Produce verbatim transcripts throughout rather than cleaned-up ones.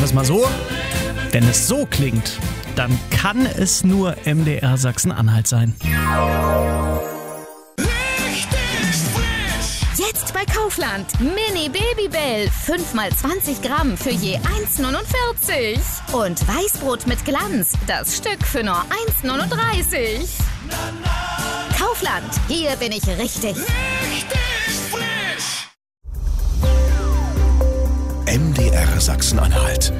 Das mal so, wenn es so klingt, dann kann es nur M D R Sachsen-Anhalt sein. Jetzt bei Kaufland. Mini Babybell. fünf mal zwanzig Gramm für je eins Komma neunundvierzig. Und Weißbrot mit Glanz. Das Stück für nur eins Komma neununddreißig. Kaufland. Hier bin ich richtig. Richtig frisch. M D R Sachsen-Anhalt.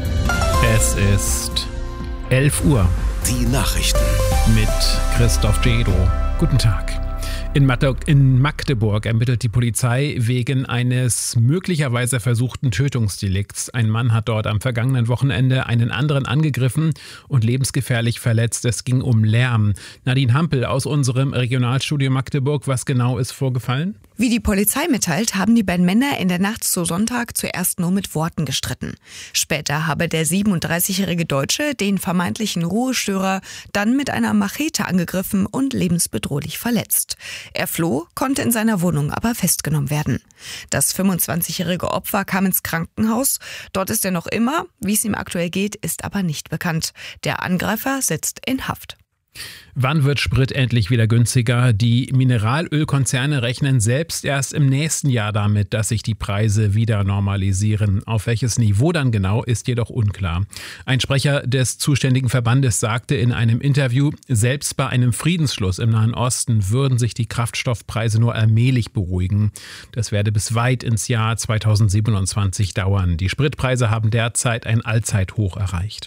Es ist elf Uhr. Die Nachrichten. Mit Christoph Jedo. Guten Tag. In Magdeburg ermittelt die Polizei wegen eines möglicherweise versuchten Tötungsdelikts. Ein Mann hat dort am vergangenen Wochenende einen anderen angegriffen und lebensgefährlich verletzt. Es ging um Lärm. Nadine Hampel aus unserem Regionalstudio Magdeburg. Was genau ist vorgefallen? Wie die Polizei mitteilt, haben die beiden Männer in der Nacht zu Sonntag zuerst nur mit Worten gestritten. Später habe der siebenunddreißigjährige Deutsche den vermeintlichen Ruhestörer dann mit einer Machete angegriffen und lebensbedrohlich verletzt. Er floh, konnte in seiner Wohnung aber festgenommen werden. Das fünfundzwanzigjährige Opfer kam ins Krankenhaus. Dort ist er noch immer. Wie es ihm aktuell geht, ist aber nicht bekannt. Der Angreifer sitzt in Haft. Wann wird Sprit endlich wieder günstiger? Die Mineralölkonzerne rechnen selbst erst im nächsten Jahr damit, dass sich die Preise wieder normalisieren. Auf welches Niveau dann genau, ist jedoch unklar. Ein Sprecher des zuständigen Verbandes sagte in einem Interview, selbst bei einem Friedensschluss im Nahen Osten würden sich die Kraftstoffpreise nur allmählich beruhigen. Das werde bis weit ins Jahr zweitausendsiebenundzwanzig dauern. Die Spritpreise haben derzeit ein Allzeithoch erreicht.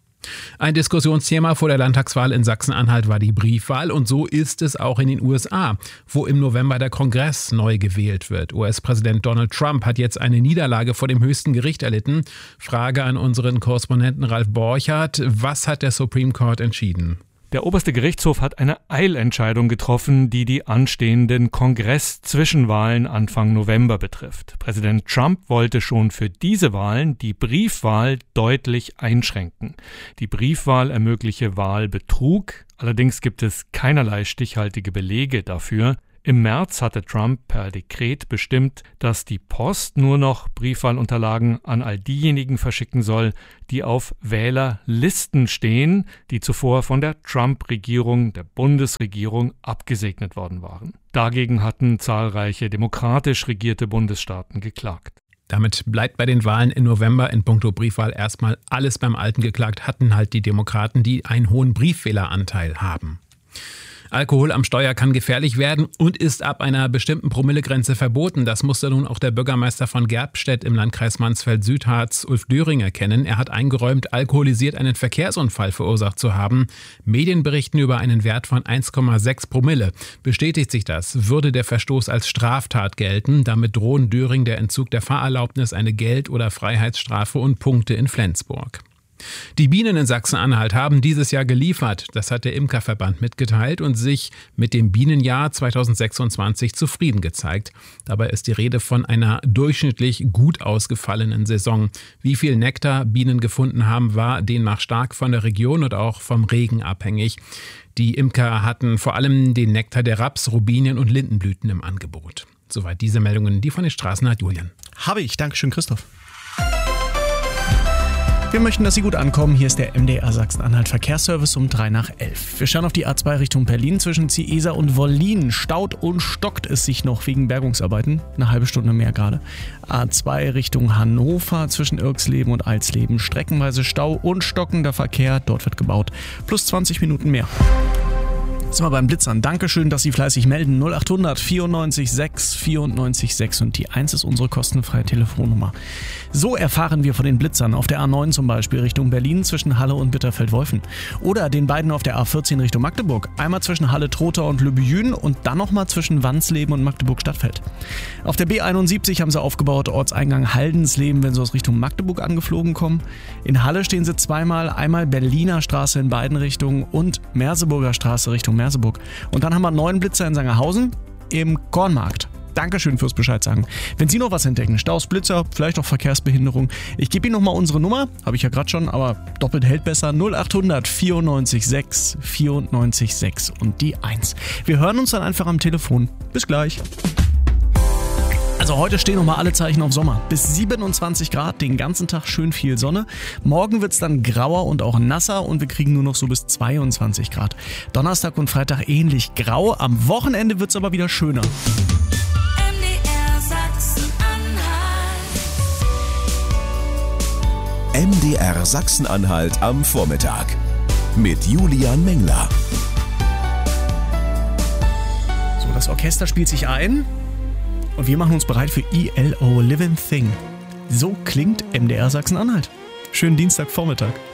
Ein Diskussionsthema vor der Landtagswahl in Sachsen-Anhalt war die Briefwahl und so ist es auch in den U S A, wo im November der Kongress neu gewählt wird. U S-Präsident Donald Trump hat jetzt eine Niederlage vor dem höchsten Gericht erlitten. Frage an unseren Korrespondenten Ralf Borchardt, was hat der Supreme Court entschieden? Der oberste Gerichtshof hat eine Eilentscheidung getroffen, die die anstehenden Kongress-Zwischenwahlen Anfang November betrifft. Präsident Trump wollte schon für diese Wahlen die Briefwahl deutlich einschränken. Die Briefwahl ermögliche Wahlbetrug, allerdings gibt es keinerlei stichhaltige Belege dafür. Im März hatte Trump per Dekret bestimmt, dass die Post nur noch Briefwahlunterlagen an all diejenigen verschicken soll, die auf Wählerlisten stehen, die zuvor von der Trump-Regierung, der Bundesregierung, abgesegnet worden waren. Dagegen hatten zahlreiche demokratisch regierte Bundesstaaten geklagt. Damit bleibt bei den Wahlen im November in puncto Briefwahl erstmal alles beim Alten. Geklagt hatten halt die Demokraten, die einen hohen Briefwähleranteil haben. Alkohol am Steuer kann gefährlich werden und ist ab einer bestimmten Promillegrenze verboten. Das musste nun auch der Bürgermeister von Gerbstedt im Landkreis Mansfeld-Südharz, Ulf Döring, erkennen. Er hat eingeräumt, alkoholisiert einen Verkehrsunfall verursacht zu haben. Medien berichten über einen Wert von eins Komma sechs Promille. Bestätigt sich das, würde der Verstoß als Straftat gelten. Damit drohen Döring der Entzug der Fahrerlaubnis, eine Geld- oder Freiheitsstrafe und Punkte in Flensburg. Die Bienen in Sachsen-Anhalt haben dieses Jahr geliefert, das hat der Imkerverband mitgeteilt und sich mit dem Bienenjahr zweitausendsechsundzwanzig zufrieden gezeigt. Dabei ist die Rede von einer durchschnittlich gut ausgefallenen Saison. Wie viel Nektar Bienen gefunden haben, war demnach stark von der Region und auch vom Regen abhängig. Die Imker hatten vor allem den Nektar der Raps-, Robinien- und Lindenblüten im Angebot. Soweit diese Meldungen, die von den Straßen hat Julian. Habe ich. Dankeschön, Christoph. Wir möchten, dass Sie gut ankommen. Hier ist der M D R Sachsen-Anhalt Verkehrsservice um drei nach elf. Wir schauen auf die A zwei Richtung Berlin zwischen Ciesa und Wollin. Staut und stockt es sich noch wegen Bergungsarbeiten. Eine halbe Stunde mehr gerade. A zwei Richtung Hannover zwischen Irxleben und Alsleben. Streckenweise Stau und stockender Verkehr. Dort wird gebaut. Plus zwanzig Minuten mehr. Jetzt mal beim Blitzern. Dankeschön, dass Sie fleißig melden. null achthundert vierundneunzig sechs vierundneunzig sechs und die eins ist unsere kostenfreie Telefonnummer. So erfahren wir von den Blitzern auf der A neun zum Beispiel Richtung Berlin zwischen Halle und Bitterfeld-Wolfen. Oder den beiden auf der A vierzehn Richtung Magdeburg. Einmal zwischen Halle-Trotha und Lübejün und dann nochmal zwischen Wansleben und Magdeburg-Stadtfeld. Auf der B einundsiebzig haben sie aufgebaut, Ortseingang Haldensleben, wenn sie aus Richtung Magdeburg angeflogen kommen. In Halle stehen sie zweimal, einmal Berliner Straße in beiden Richtungen und Merseburger Straße Richtung Merseburg. Und dann haben wir einen neuen Blitzer in Sangerhausen im Kornmarkt. Dankeschön fürs Bescheid sagen. Wenn Sie noch was entdecken, Staus, Blitzer, vielleicht auch Verkehrsbehinderung, ich gebe Ihnen nochmal unsere Nummer, habe ich ja gerade schon, aber doppelt hält besser, null achthundert vierundneunzig sechs vierundneunzig sechs und die eins. Wir hören uns dann einfach am Telefon. Bis gleich. Also heute stehen nochmal alle Zeichen auf Sommer. Bis siebenundzwanzig Grad, den ganzen Tag schön viel Sonne. Morgen wird es dann grauer und auch nasser und wir kriegen nur noch so bis zweiundzwanzig Grad. Donnerstag und Freitag ähnlich grau. Am Wochenende wird es aber wieder schöner. M D R Sachsen-Anhalt am Vormittag mit Julian Mengler. So, das Orchester spielt sich ein und wir machen uns bereit für E L O Living Thing. So klingt M D R Sachsen-Anhalt. Schönen Dienstagvormittag.